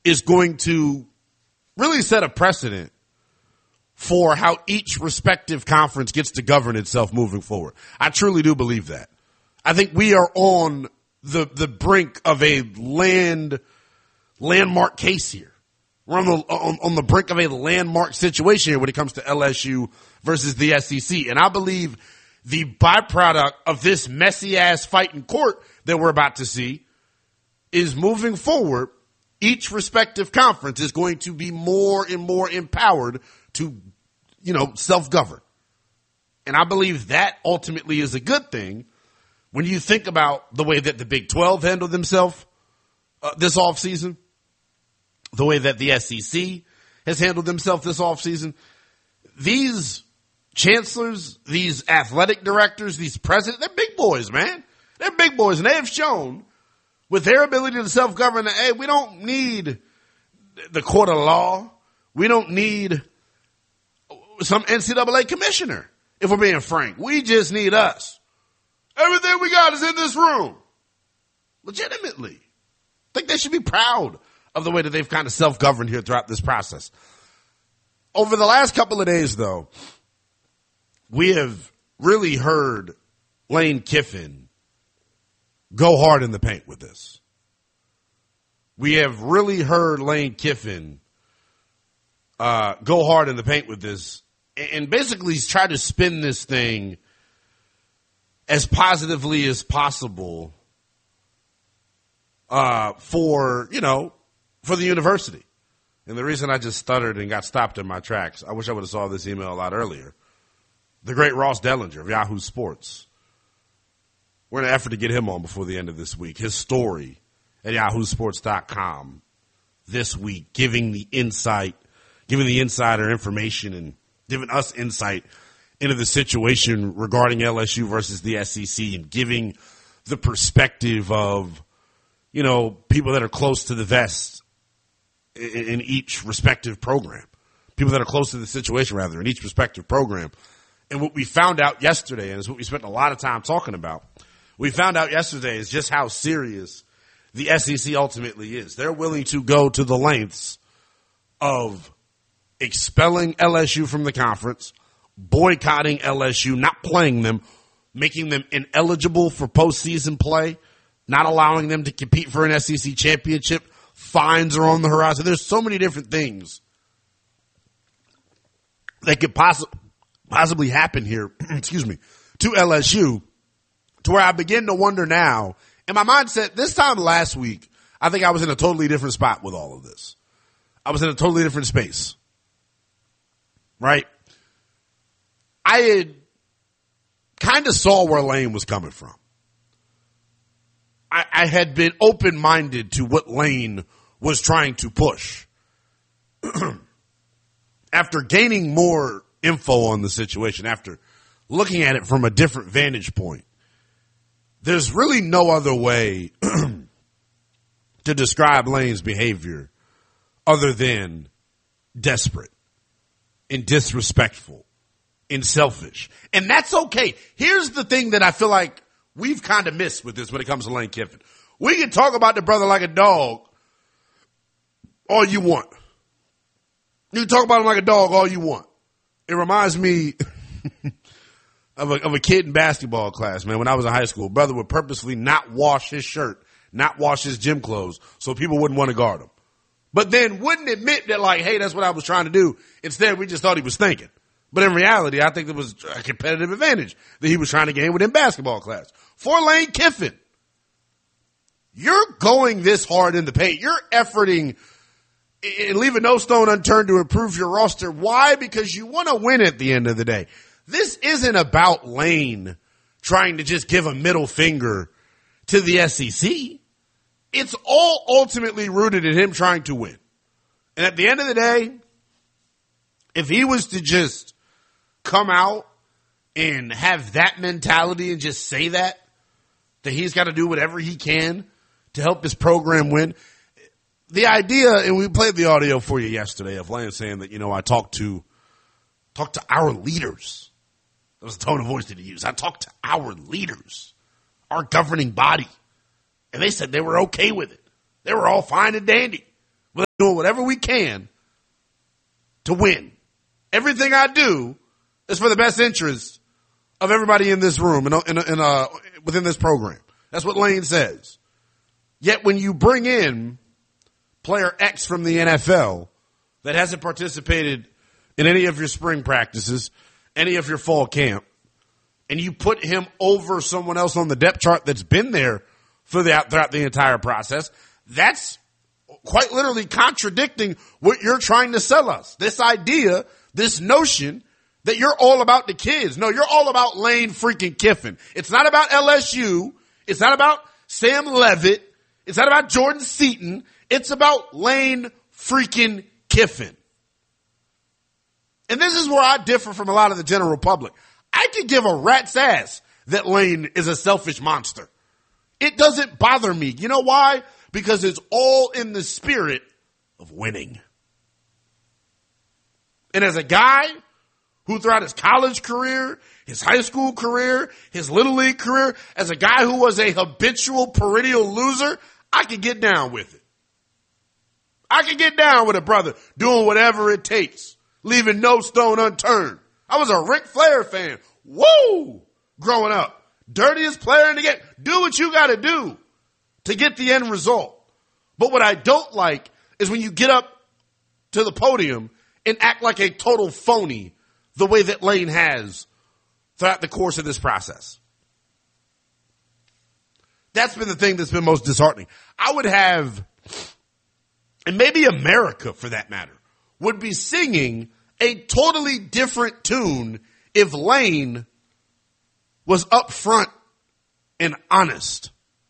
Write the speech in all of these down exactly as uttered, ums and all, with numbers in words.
is going to really set a precedent for how each respective conference gets to govern itself moving forward. I truly do believe that. I think we are on the the brink of a land landmark case here. We're on the on, on the brink of a landmark situation here when it comes to L S U versus the S E C. And I believe the byproduct of this messy ass fight in court that we're about to see is moving forward. Each respective conference is going to be more and more empowered to, you know, self-govern. And I believe that ultimately is a good thing when you think about the way that the Big twelve handled themselves uh, this offseason, the way that the S E C has handled themselves this offseason. These chancellors, these athletic directors, these presidents, they're big boys, man. They're big boys, and they have shown with their ability to self-govern that, hey, we don't need the court of law. We don't need some N C double A commissioner, if we're being frank. We just need us. Everything we got is in this room. Legitimately. I think they should be proud of the way that they've kind of self-governed here throughout this process. Over the last couple of days, though, we have really heard Lane Kiffin go hard in the paint with this. We have really heard Lane Kiffin uh, go hard in the paint with this, and basically he's tried to spin this thing as positively as possible uh, for, you know, for the university. And the reason I just stuttered and got stopped in my tracks, I wish I would have saw this email a lot earlier. The great Ross Dellinger of Yahoo Sports. We're in an effort to get him on before the end of this week. His story at yahoo sports dot com this week, giving the insight, giving the insider information and giving us insight into the situation regarding L S U versus the S E C and giving the perspective of, you know, people that are close to the vest in, in each respective program. People that are close to the situation, rather, in each respective program. And what we found out yesterday, and it's what we spent a lot of time talking about, we found out yesterday is just how serious the S E C ultimately is. They're willing to go to the lengths of expelling L S U from the conference, boycotting L S U, not playing them, making them ineligible for postseason play, not allowing them to compete for an S E C championship. Fines are on the horizon. There's so many different things that could possi- possibly happen here, excuse me, to L S U, to where I begin to wonder now, in my mindset, this time last week, I think I was in a totally different spot with all of this. I was in a totally different space. Right? I had kind of saw where Lane was coming from. I, I had been open-minded to what Lane was trying to push. After gaining more info on the situation, after looking at it from a different vantage point, there's really no other way to describe Lane's behavior other than desperate and disrespectful and selfish. And that's okay. Here's the thing that I feel like we've kind of missed with this when it comes to Lane Kiffin. We can talk about the brother like a dog all you want. You can talk about him like a dog all you want. It reminds me of a, of a kid in basketball class, man. When I was in high school, brother would purposely not wash his shirt, not wash his gym clothes, so people wouldn't want to guard him. But then wouldn't admit that, like, hey, that's what I was trying to do. Instead, we just thought he was thinking. But in reality, I think there was a competitive advantage that he was trying to gain within basketball class. For Lane Kiffin, you're going this hard in the paint. You're efforting and leaving no stone unturned to improve your roster. Why? Because you want to win at the end of the day. This isn't about Lane trying to just give a middle finger to the S E C. It's all ultimately rooted in him trying to win. And at the end of the day, if he was to just come out and have that mentality and just say that, that he's got to do whatever he can to help his program win. The idea, and we played the audio for you yesterday of Lane saying that, you know, I talked to, talked to our leaders. That was the tone of voice that he used. I talked to our leaders, our governing body, and they said they were okay with it. They were all fine and dandy. We're doing whatever we can to win. Everything I do is for the best interest of everybody in this room and in, in, in, uh, within this program. That's what Lane says. Yet when you bring in player X from the N F L that hasn't participated in any of your spring practices, any of your fall camp, and you put him over someone else on the depth chart that's been there for the, throughout the entire process, that's quite literally contradicting what you're trying to sell us. This idea, this notion that you're all about the kids. No, you're all about Lane freaking Kiffin. It's not about L S U. It's not about Sam Levitt. It's not about Jordan Seaton. It's about Lane freaking Kiffin. And this is where I differ from a lot of the general public. I could give a rat's ass that Lane is a selfish monster. It doesn't bother me. You know why? Because it's all in the spirit of winning. And as a guy who throughout his college career, his high school career, his little league career, as a guy who was a habitual perennial loser, I could get down with it. I could get down with a brother doing whatever it takes, leaving no stone unturned. I was a Ric Flair fan. Woo! Growing up. Dirtiest player in the game. Do what you gotta do to get the end result. But what I don't like is when you get up to the podium and act like a total phony the way that Lane has throughout the course of this process. That's been the thing that's been most disheartening. I would have, and maybe America for that matter, would be singing a totally different tune if Lane was upfront and honest.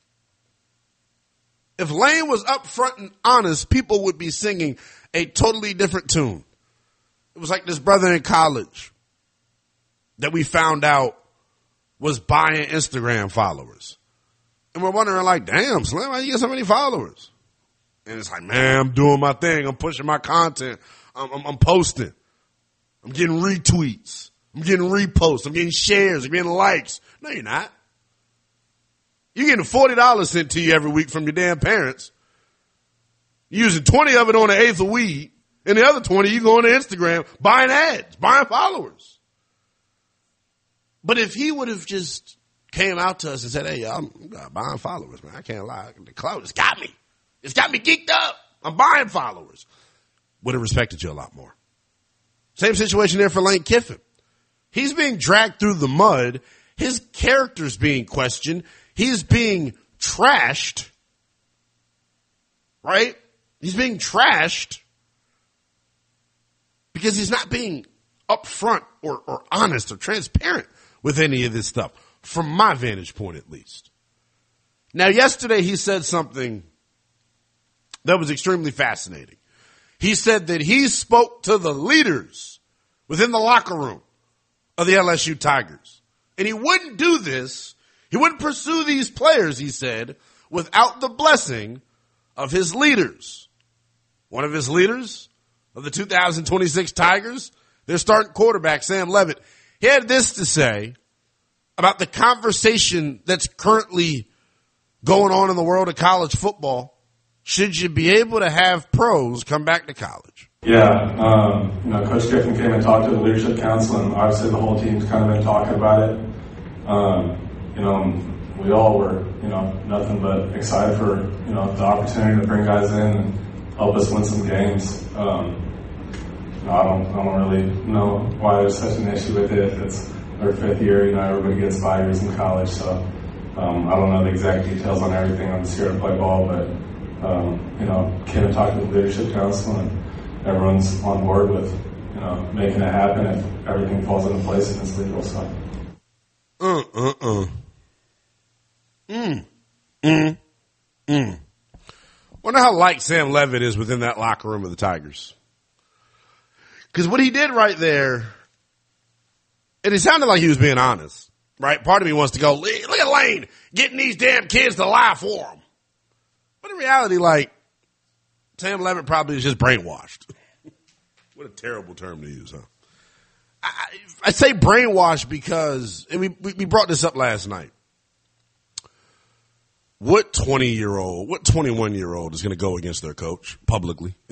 If Lane was upfront and honest, people would be singing a totally different tune. It was like this brother in college that we found out was buying Instagram followers. And we're wondering like, damn, Slim, why you get so many followers? And it's like, man, I'm doing my thing. I'm pushing my content. I'm, I'm, I'm posting. I'm getting retweets. I'm getting reposts. I'm getting shares. I'm getting likes. No, you're not. You're getting forty dollars sent to you every week from your damn parents. You're using twenty of it on the eighth of weed. And the other twenty, you go on to Instagram buying ads, buying followers. But if he would have just came out to us and said, hey, I'm buying followers, man. I can't lie. The clout has got me. It's got me geeked up. I'm buying followers. Would have respected you a lot more. Same situation there for Lane Kiffin. He's being dragged through the mud. His character's being questioned. He's being trashed. Right? He's being trashed because he's not being upfront or, or honest or transparent with any of this stuff, from my vantage point at least. Now, yesterday he said something that was extremely fascinating. He said that he spoke to the leaders within the locker room of the L S U Tigers. And he wouldn't do this, he wouldn't pursue these players, he said, without the blessing of his leaders. One of his leaders of the two thousand twenty-six Tigers, their starting quarterback, Sam Levitt, he had this to say about the conversation that's currently going on in the world of college football. Should you be able to have pros come back to college? Yeah, um, you know, Coach Kiffin came and talked to the leadership council, and obviously the whole team's kind of been talking about it. Um, you know, we all were, you know, nothing but excited for, you know, the opportunity to bring guys in and help us win some games. Um, you know, I don't, I don't really know why there's such an issue with it. It's our fifth year, you know, everybody gets five years in college, so um, I don't know the exact details on everything. I'm just here to play ball, but um, you know, Kevin talked to the leadership council, and everyone's on board with, you know, making it happen if everything falls into place and it's legal. So. Uh, uh, uh. Mm. Mm. Mm. Wonder how light Sam Levitt is within that locker room of the Tigers. Because what he did right there, and it sounded like he was being honest, right? Part of me wants to go, look at Lane getting these damn kids to lie for him. But in reality, like, Sam Levitt probably is just brainwashed. What a terrible term to use, huh? I, I say brainwashed because, and we, we brought this up last night. What twenty-year-old, what twenty-one-year-old is going to go against their coach publicly?